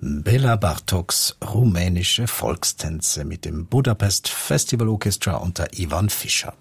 Bela Bartoks rumänische Volkstänze mit dem Budapest Festival Orchestra unter Ivan Fischer.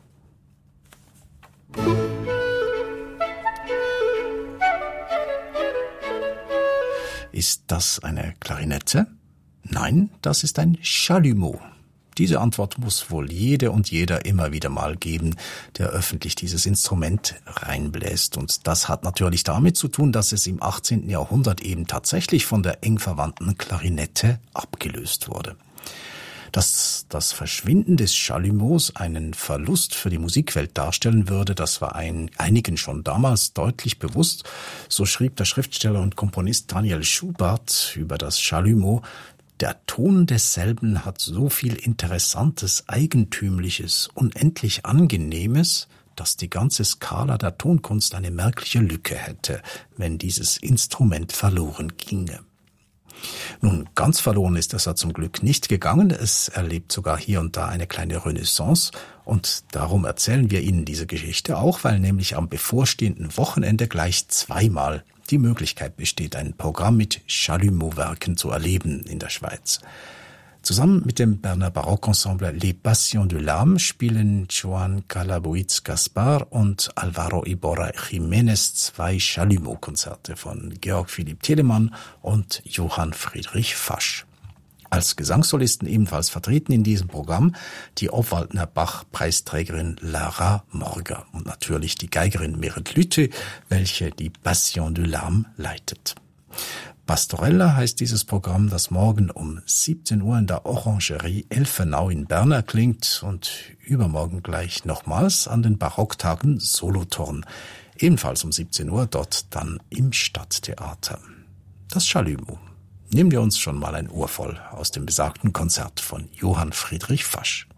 Ist das eine Klarinette? Nein, das ist ein Chalumeau. Diese Antwort muss wohl jede und jeder immer wieder mal geben, der öffentlich dieses Instrument reinbläst. Und das hat natürlich damit zu tun, dass es im 18. Jahrhundert eben tatsächlich von der eng verwandten Klarinette abgelöst wurde. Dass das Verschwinden des Chalumeaus einen Verlust für die Musikwelt darstellen würde, das war einigen schon damals deutlich bewusst. So schrieb der Schriftsteller und Komponist Daniel Schubart über das Chalumeau: Der Ton desselben hat so viel Interessantes, Eigentümliches, unendlich Angenehmes, dass die ganze Skala der Tonkunst eine merkliche Lücke hätte, wenn dieses Instrument verloren ginge. Nun, ganz verloren ist das ja zum Glück nicht gegangen. Es erlebt sogar hier und da eine kleine Renaissance. Und darum erzählen wir Ihnen diese Geschichte auch, weil nämlich am bevorstehenden Wochenende gleich zweimal die Möglichkeit besteht, ein Programm mit Chalumeau-Werken zu erleben in der Schweiz. Zusammen mit dem Berner Barockensemble Les Passions de l'Âme spielen Joan Calabuiz-Gaspar und Alvaro Iborra Jiménez zwei Chalumeau-Konzerte von Georg Philipp Telemann und Johann Friedrich Fasch. Als Gesangssolisten ebenfalls vertreten in diesem Programm die Obwaldner Bach-Preisträgerin Lara Morga und natürlich die Geigerin Merit Lütte, welche die Passions de l'Âme leitet. Pastorella heißt dieses Programm, das morgen um 17 Uhr in der Orangerie Elfenau in Bern erklingt und übermorgen gleich nochmals an den Barocktagen Solothurn. Ebenfalls um 17 Uhr, dort dann im Stadttheater. Das Chalumeau. Nehmen wir uns schon mal ein Ohr voll aus dem besagten Konzert von Johann Friedrich Fasch.